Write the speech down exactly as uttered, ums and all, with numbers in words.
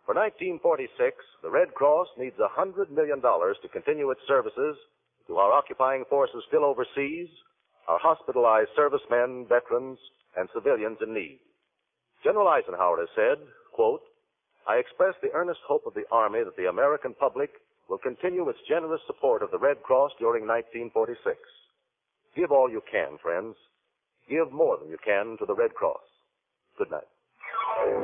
For nineteen forty-six, the Red Cross needs one hundred million dollars to continue its services to our occupying forces still overseas, our hospitalized servicemen, veterans, and civilians in need. General Eisenhower has said, quote, "I express the earnest hope of the Army that the American public will continue its generous support of the Red Cross during nineteen forty-six. Give all you can, friends. Give more than you can to the Red Cross. Good night."